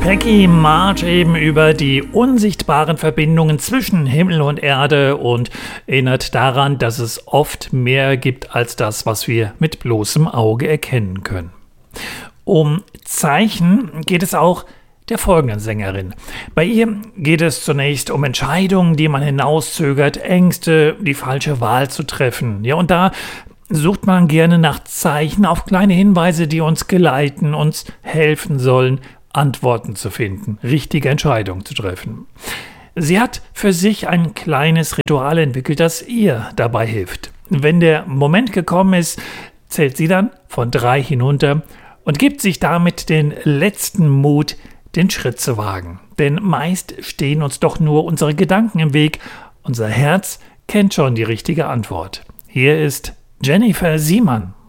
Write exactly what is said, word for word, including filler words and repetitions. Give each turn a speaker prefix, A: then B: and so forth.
A: Peggy malt eben über die unsichtbaren Verbindungen zwischen Himmel und Erde und erinnert daran, dass es oft mehr gibt als das, was wir mit bloßem Auge erkennen können. Um Zeichen geht es auch der folgenden Sängerin. Bei ihr geht es zunächst um Entscheidungen, die man hinauszögert, Ängste, die falsche Wahl zu treffen. Ja, und da sucht man gerne nach Zeichen auf kleine Hinweise, die uns geleiten, uns helfen sollen, Antworten zu finden, richtige Entscheidungen zu treffen. Sie hat für sich ein kleines Ritual entwickelt, das ihr dabei hilft. Wenn der Moment gekommen ist, zählt sie dann von drei hinunter und gibt sich damit den letzten Mut, den Schritt zu wagen. Denn meist stehen uns doch nur unsere Gedanken im Weg. Unser Herz kennt schon die richtige Antwort. Hier ist Jennifer Siemann.